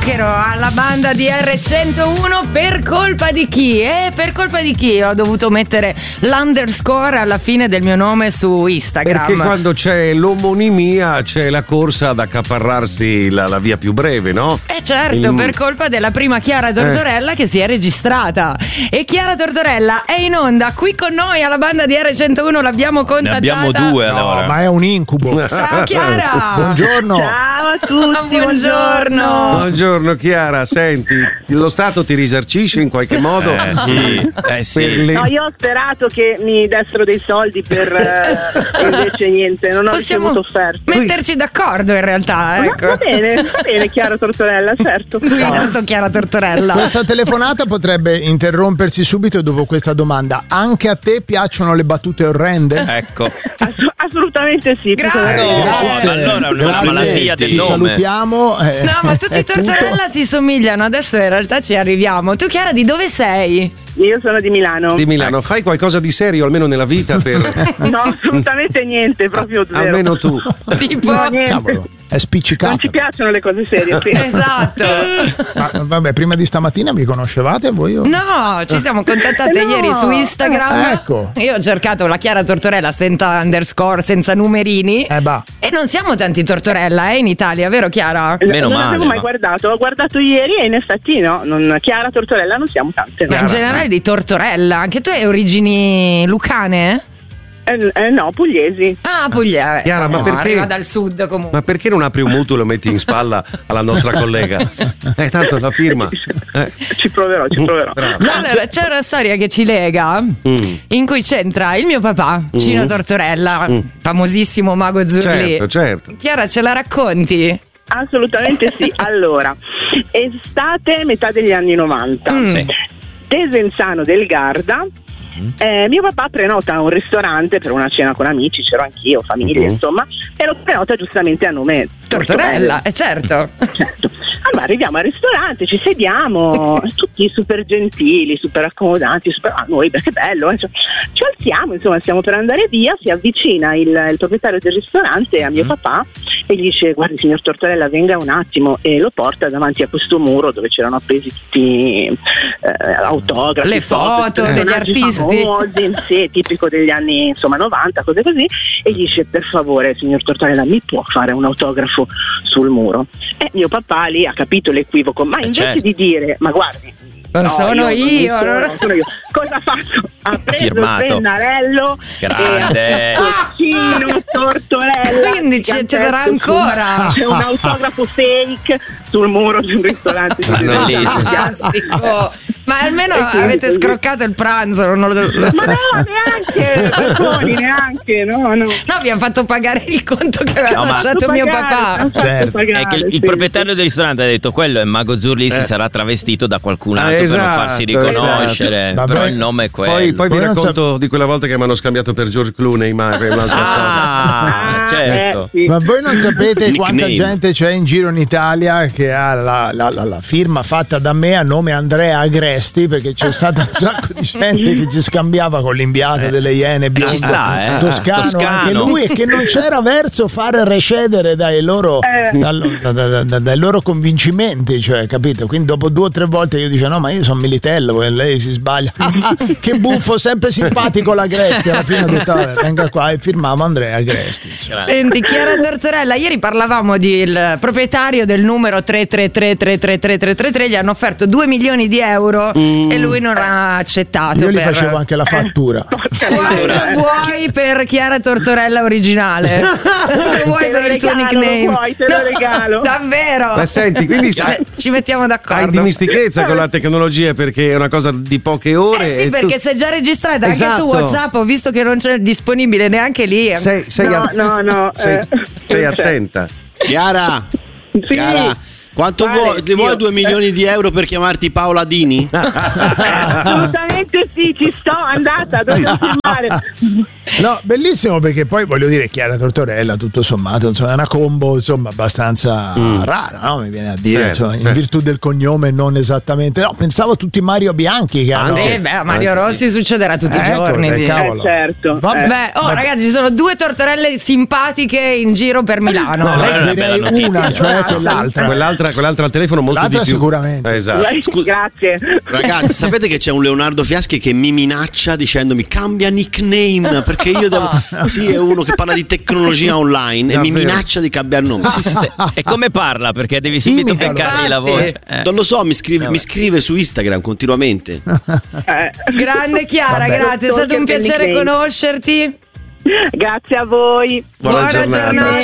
zucchero alla banda di R101 per colpa di chi? Per colpa di chi ho dovuto mettere l'underscore alla fine del mio nome su Instagram? Perché quando c'è l'omonimia c'è la corsa ad accaparrarsi la via più breve, no? Certo, per colpa della prima Chiara Tortorella che si è registrata. E Chiara Tortorella è in onda qui con noi alla banda di R101, l'abbiamo contattata. Ne abbiamo due allora. No, ma è un incubo. Ciao Chiara. Buongiorno. Ciao a tutti, Buongiorno. Buongiorno Chiara, senti, lo Stato ti risarcisce in qualche modo? Sì. No, io ho sperato che mi dessero dei soldi per invece niente, non ho ricevuto offerte. Metterci d'accordo in realtà, ecco. Va bene Chiara Tortorella, certo. Certo, Chiara Tortorella. Questa telefonata potrebbe interrompersi subito dopo questa domanda. Anche a te piacciono le battute orrende? Ecco. Assolutamente sì. Grazie. Grazie. Allora è una malattia del Ti nome. salutiamo. No, ma tutti i Tortorella si somigliano, adesso in realtà ci arriviamo. Tu Chiara di dove sei? Io sono di Milano. Di Milano, fai qualcosa di serio almeno nella vita per... No, assolutamente niente, proprio zero. Almeno tu. Tipo No, niente. Cavolo, è spiccicato. Non ci piacciono le cose serie, sì. Esatto. Ma, vabbè, prima di stamattina vi conoscevate voi? No, ci siamo contattate No. ieri su Instagram. Ecco. Io ho cercato la Chiara Tortorella senza underscore, senza numerini. Bah. E non siamo tanti Tortorella in Italia, vero Chiara? Meno non male, avevo mai ma- guardato, ho guardato ieri e in effetti no, Chiara Tortorella non siamo tante. Ma in generale di Tortorella. Anche tu hai origini lucane? No, pugliesi. Ah, Puglia. Chiara, ma perché- Arriva dal sud comunque. Ma perché non apri un mutuo e lo metti in spalla alla nostra collega? Tanto la firma. Ci proverò. Allora, c'è una storia che ci lega in cui c'entra il mio papà, Cino Tortorella, famosissimo mago Zurli. Certo. Chiara, ce la racconti? Assolutamente sì. Allora, estate metà degli anni 90. Sì. Desenzano del Garda. Mio papà prenota un ristorante per una cena con amici, c'ero anch'io, famiglia, insomma, e lo prenota giustamente a nome Tortorella, certo. Certo. Allora arriviamo al ristorante, ci sediamo, tutti super gentili, super accomodanti, noi perché bello, ci alziamo, insomma, stiamo per andare via, si avvicina il proprietario del ristorante a mio papà e gli dice: guardi signor Tortorella, venga un attimo, e lo porta davanti a questo muro dove c'erano appesi tutti autografi, Le foto degli personaggi artisti. famosi, sì, tipico degli anni 90, cose così, e gli dice: per favore signor Tortorella, mi può fare un autografo sul muro? E mio papà lì ha capito l'equivoco, ma invece certo. di dire: ma guardi, Non sono io. non sono io, cosa ha fatto? Ha preso Firmato. il pennarello Grande. e Cino Tortorella, Quindi ci sarà ancora. c'è un autografo fake sul muro di un ristorante. Bellissimo. Fantastico. Ma almeno E quindi avete così. scroccato il pranzo. Non lo... Ma no, neanche balconi, neanche, no. No, abbiamo fatto pagare il conto che aveva No, ma- lasciato mio papà. Certo. È che il proprietario del ristorante ha detto: quello è Mago Zurli, si sarà travestito da qualcun altro per non farsi riconoscere. esatto. Però Vabbè. il nome è quello. Poi vi Voi non racconto di quella volta che mi hanno scambiato per George Clooney, ma è un'altra storia. certo. sì. Ma voi non sapete quanta Nickname. gente c'è in giro in Italia che ha la firma fatta da me a nome Andrea Agresti, perché c'è stata un sacco di gente che ci scambiava con l'inviato delle Iene bionde, Ci sta, toscano, Toscano. anche lui, e che non c'era verso fare recedere dai loro dai loro convincimenti, cioè, capito? Quindi dopo 2 o 3 volte io dicevo: no, ma io sono Militello, e lei si sbaglia. Che buffo, sempre simpatico l'Agresti. Alla fine ho detto: "Vabbè, venga qua", e firmavo Andrea Agresti. Senti, Chiara Tortorella, ieri parlavamo del proprietario del numero 333333333, gli hanno offerto 2 milioni di euro e lui non ha accettato. Io gli per... facevo anche la fattura. Quanto vuoi per Chiara Tortorella originale? Quanto vuoi Te lo per il tuo regalo, nickname? lo vuoi, te lo regalo. Davvero? Ma senti, quindi ci mettiamo d'accordo. hai dimestichezza con la tecnologia perché è una cosa di poche ore. Sì, e tu- perché sei già registrata anche Esatto. su WhatsApp, ho visto che non c'è disponibile neanche lì. sei No, sei attenta. Chiara, Sì. Chiara, quanto Vale, vuoi io- 2 milioni di euro per chiamarti Paola Dini? Assolutamente sì, ci sto, andata, dobbiamo firmare. No, bellissimo, perché poi voglio dire, Chiara Tortorella, tutto sommato, insomma, è una combo insomma abbastanza rara, no? Mi viene a dire, insomma, in virtù del cognome non esattamente. No, pensavo a tutti i Mario Bianchi che hanno. A Mario Rossi succederà tutti i giorni. Certo. Vabbè, ragazzi, ci sono 2 tortorelle simpatiche in giro per Milano. No, direi una, cioè quell'altra al telefono molto l'altra di più. Sicuramente. Esatto. Grazie. Ragazzi, sapete che c'è un Leonardo Fiaschi che mi minaccia dicendomi cambia nickname perché io devo. Sì, è uno che parla di tecnologia online e mi minaccia di cambiare nome. Sì. E come parla? Perché devi subito beccargli la voce. Non lo so, mi scrive su Instagram continuamente. Grande Chiara, grazie, è stato un piacere conoscerti. Grazie a voi. Buona giornata.